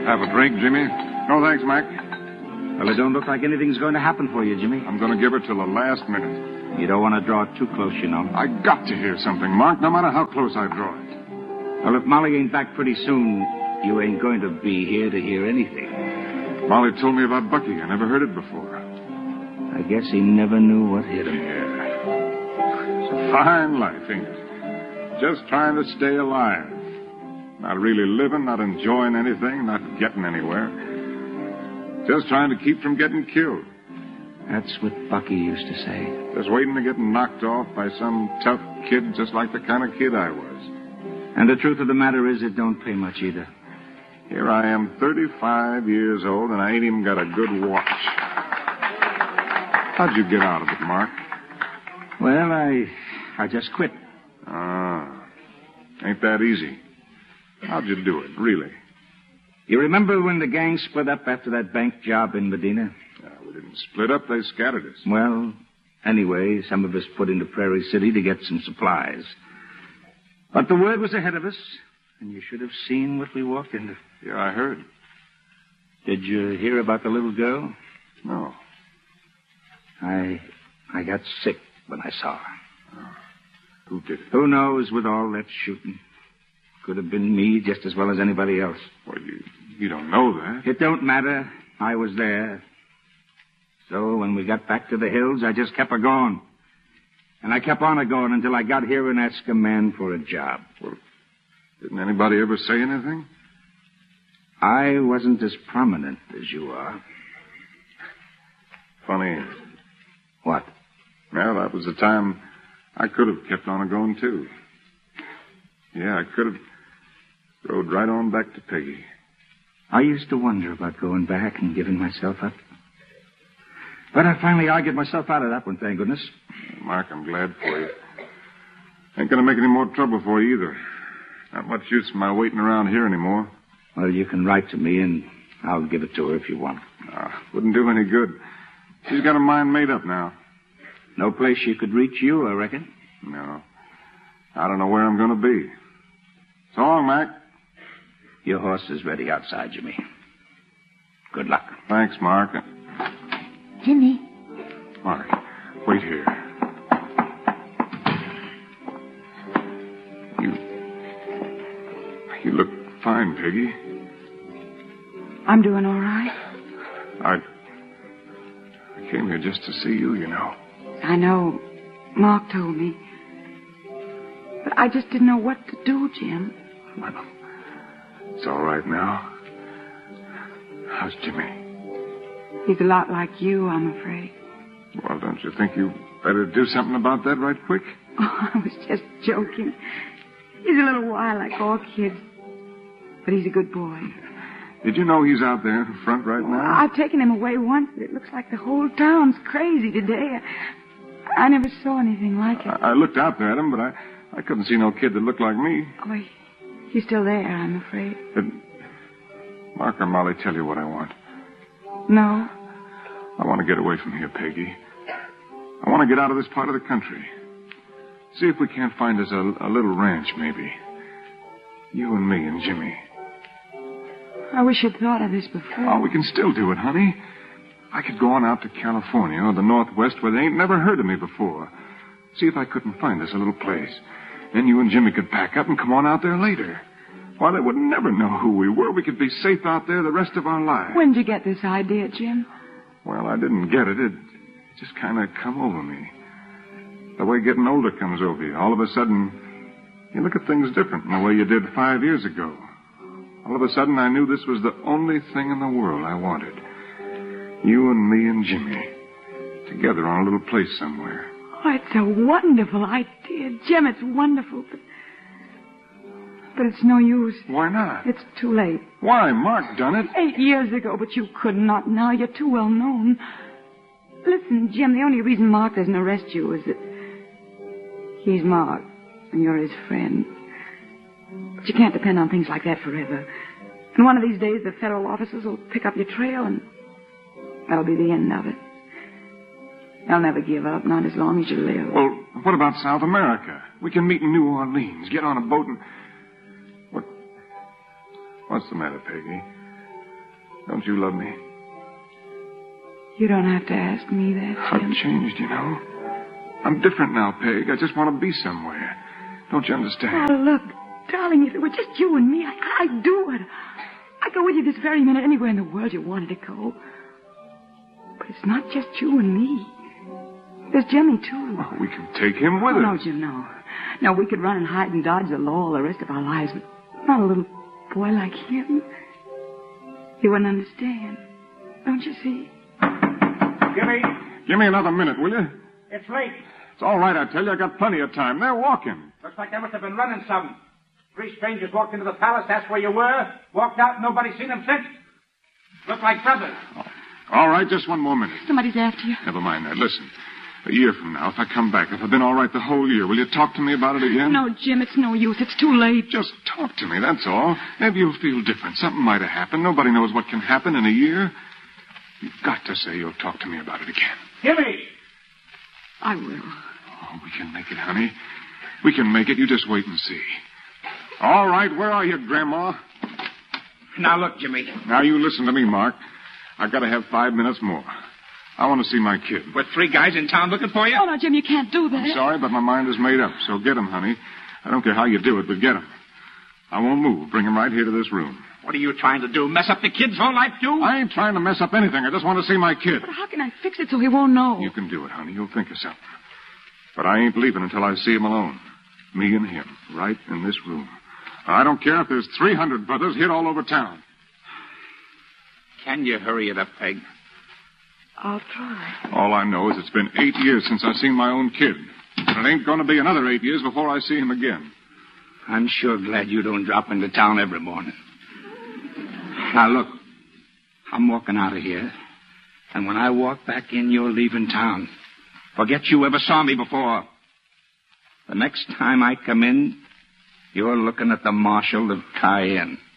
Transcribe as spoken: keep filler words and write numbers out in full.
Have a drink, Jimmy? No, thanks, Mac. Well, it don't look like anything's going to happen for you, Jimmy. I'm going to give her till the last minute. You don't want to draw it too close, you know. I got to hear something, Mark, no matter how close I draw it. Well, if Molly ain't back pretty soon, you ain't going to be here to hear anything. Molly told me about Bucky. I never heard it before. I guess he never knew what hit him. Yeah. It's a fine life, ain't it? Just trying to stay alive. Not really living, not enjoying anything, not getting anywhere. Just trying to keep from getting killed. That's what Bucky used to say. Just waiting to get knocked off by some tough kid just like the kind of kid I was. And the truth of the matter is it don't pay much either. Here I am, thirty-five years old, and I ain't even got a good watch. How'd you get out of it, Mark? Well, I I just quit. Ah, ain't that easy. How'd you do it, really? You remember when the gang split up after that bank job in Medina? Uh, we didn't split up. They scattered us. Well, anyway, some of us put into Prairie City to get some supplies. But the word was ahead of us, and you should have seen what we walked into. Yeah, I heard. Did you hear about the little girl? No. I I got sick when I saw her. Oh. Who did it? Who knows with all that shooting? Could have been me just as well as anybody else. Well, you, you don't know that. It don't matter. I was there. So when we got back to the hills, I just kept a-going. And I kept on a-going until I got here and asked a man for a job. Well, didn't anybody ever say anything? I wasn't as prominent as you are. Funny. What? Well, that was the time I could have kept on a-going, too. Yeah, I could have rode right on back to Peggy. I used to wonder about going back and giving myself up. But I finally argued myself out of that one, thank goodness. Mark, I'm glad for you. Ain't gonna make any more trouble for you either. Not much use in my waiting around here anymore. Well, you can write to me, and I'll give it to her if you want. Uh, wouldn't do any good. She's got her mind made up now. No place she could reach you, I reckon? No. I don't know where I'm gonna be. So long, Mac. Your horse is ready outside, Jimmy. Good luck. Thanks, Mark. Jimmy. Mark, wait here. You... You look fine, Peggy. I'm doing all right. I... I came here just to see you, you know. I know. Mark told me. But I just didn't know what to do, Jim. Well, it's all right now. How's Jimmy? He's a lot like you, I'm afraid. Well, don't you think you better do something about that right quick? Oh, I was just joking. He's a little wild like all kids. But he's a good boy. Did you know he's out there in front right now? Well, I've taken him away once, but it looks like the whole town's crazy today. I, I never saw anything like it. I, I looked out there at him, but I, I couldn't see no kid that looked like me. Oh, he, he's still there, I'm afraid. Did Mark or Molly tell you what I want? No. I want to get away from here, Peggy. I want to get out of this part of the country. See if we can't find us a, a little ranch, maybe. You and me and Jimmy. I wish you'd thought of this before. Oh, we can still do it, honey. I could go on out to California or the Northwest where they ain't never heard of me before. See if I couldn't find us a little place. Then you and Jimmy could pack up and come on out there later. Why, they would never know who we were. We could be safe out there the rest of our lives. When did you get this idea, Jim? Well, I didn't get it. It just kind of come over me. The way getting older comes over you. All of a sudden, you look at things different than the way you did five years ago. All of a sudden, I knew this was the only thing in the world I wanted. You and me and Jimmy. Together on a little place somewhere. Oh, it's a wonderful idea, Jim. It's wonderful, but... But it's no use. Why not? It's too late. Why? Mark done it. Eight years ago, but you could not now. You're too well known. Listen, Jim, the only reason Mark doesn't arrest you is that he's Mark, and you're his friend. But you can't depend on things like that forever. And one of these days, the federal officers will pick up your trail, and that'll be the end of it. They'll never give up, not as long as you live. Well, what about South America? We can meet in New Orleans, get on a boat and... What? What's the matter, Peggy? Don't you love me? You don't have to ask me that, Jim. I've changed, you know. I'm different now, Peg. I just want to be somewhere. Don't you understand? Oh, look, darling, if it were just you and me, I, I'd do it. I'd go with you this very minute anywhere in the world you wanted to go. But it's not just you and me. There's Jimmy, too. Oh, we can take him with oh, us. No, Jim, no. No, we could run and hide and dodge the law all the rest of our lives, but not a little boy like him. He wouldn't understand. Don't you see? Jimmy, Give me another minute, will you? it's late. It's all right, I tell you. I got plenty of time. They're walking. Looks like they must have been running some. Three strangers walked into the palace, asked where you were, walked out, and nobody's seen them since. Look like brothers. All right, just one more minute. Somebody's after you. Never mind that. Listen, a year from now, if I come back, if I've been all right the whole year, will you talk to me about it again? No, Jim, it's no use. It's too late. Just talk to me, that's all. Maybe you'll feel different. Something might have happened. Nobody knows what can happen in a year. You've got to say you'll talk to me about it again. Jimmy! I will. Oh, we can make it, honey. We can make it. You just wait and see. All right, where are you, Grandma? Now look, Jimmy. Now you listen to me, Mark. I've got to have five minutes more. I want to see my kid. With three guys in town looking for you? Oh, no, Jim, you can't do that. I'm sorry, but my mind is made up. So get him, honey. I don't care how you do it, but get him. I won't move. Bring him right here to this room. What are you trying to do? Mess up the kid's whole life, too? I ain't trying to mess up anything. I just want to see my kid. But how can I fix it so he won't know? You can do it, honey. You'll think of something. But I ain't leaving until I see him alone. Me and him, right in this room. I don't care if there's three hundred brothers hid all over town. Can you hurry it up, Peg? I'll try. All I know is it's been eight years since I've seen my own kid. And it ain't going to be another eight years before I see him again. I'm sure glad you don't drop into town every morning. Now, look, I'm walking out of here. And when I walk back in, you're leaving town. Forget you ever saw me before. The next time I come in, you're looking at the Marshal of Cayenne.